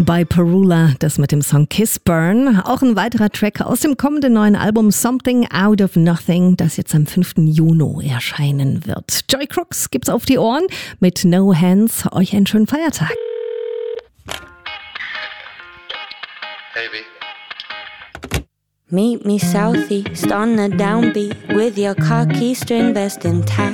bei Perula, das mit dem Song Kiss Burn. Auch ein weiterer Track aus dem kommenden neuen Album Something Out of Nothing, das jetzt am 5. Juni erscheinen wird. Joy Crooks gibt's auf die Ohren mit No Hands. Euch einen schönen Feiertag. Hey, B. Meet me southeast on the downbeat with your khaki string vest intact.